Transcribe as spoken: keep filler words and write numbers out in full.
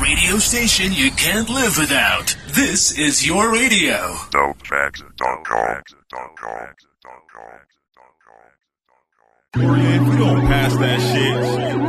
radio station you can't live without. This is your radio. Dope Facts dot com. If we don't pass that shit.